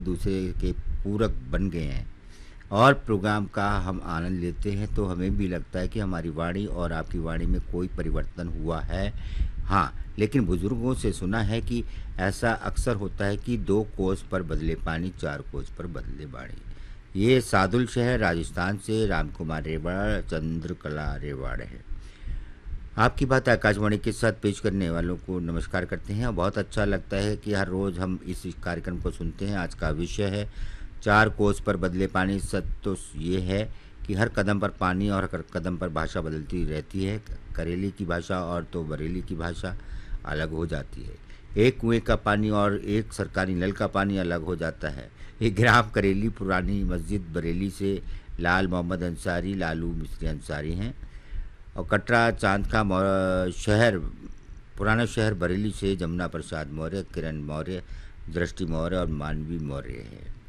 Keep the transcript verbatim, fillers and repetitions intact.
दूसरे के पूरक बन गए हैं और प्रोग्राम का हम आनंद लेते हैं, तो हमें भी लगता है कि हमारी वाणी और आपकी वाणी में कोई परिवर्तन हुआ है। हाँ, लेकिन बुजुर्गों से सुना है कि ऐसा अक्सर होता है कि दो कोस पर बदले पानी, चार कोस पर बदले वाणी। ये सादुल शहर राजस्थान से रामकुमार रेवाड़, चंद्रकला रेवाड़ है। आपकी बात आकाशवाणी के साथ पेश करने वालों को नमस्कार करते हैं और बहुत अच्छा लगता है कि हर रोज़ हम इस कार्यक्रम को सुनते हैं। आज का विषय है चार कोस पर बदले पानी। सच तो ये है कि हर कदम पर पानी और हर कदम पर भाषा बदलती रहती है। करेली की भाषा और तो बरेली की भाषा अलग हो जाती है। एक कुएं का पानी और एक सरकारी नल का पानी अलग हो जाता है। एक ग्राम करेली पुरानी मस्जिद बरेली से लाल मोहम्मद अंसारी, लालू मिस्त्री अंसारी हैं और कटरा चांद का मौ- शहर पुराना शहर बरेली से जमुना प्रसाद मौर्य, किरण मौर्य, दृष्टि मौर्य और मानवी मौर्य है।